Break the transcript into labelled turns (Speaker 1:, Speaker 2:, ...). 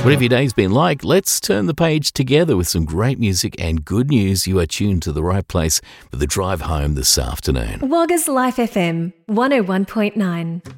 Speaker 1: Whatever your day's been like, let's turn the page together with some great music and good news. You are tuned to the right place for the drive home this afternoon.
Speaker 2: Wagga's Life FM 101.9.